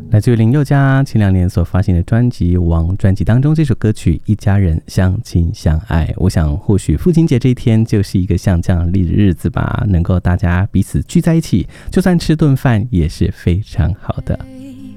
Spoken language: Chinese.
来自于林宥嘉前2年所发行的专辑《王》专辑当中这首歌曲《一家人相亲相爱》。我想或许父亲节这一天就是一个像这样的日子吧，能够大家彼此聚在一起，就算吃顿饭也是非常好的。